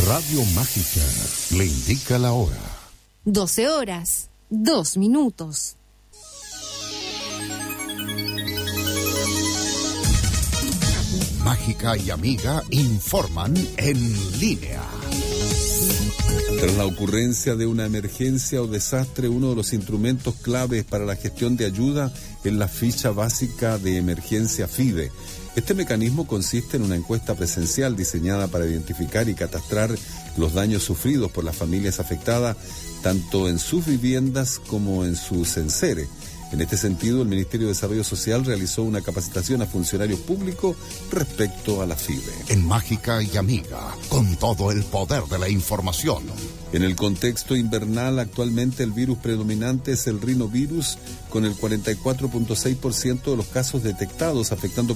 Radio Mágica le indica la hora. 12 horas, 2 minutos. Mágica y Amiga informan en línea. Tras la ocurrencia de una emergencia o desastre, uno de los instrumentos claves para la gestión de ayuda es la ficha básica de emergencia FIDE. Este mecanismo consiste en una encuesta presencial diseñada para identificar y catastrar los daños sufridos por las familias afectadas, tanto en sus viviendas como en sus enseres. En este sentido, el Ministerio de Desarrollo Social realizó una capacitación a funcionarios públicos respecto a la FIDE. En Mágica y Amiga, con todo el poder de la información. En el contexto invernal, actualmente el virus predominante es el rinovirus, con el 44.6% de los casos detectados, afectando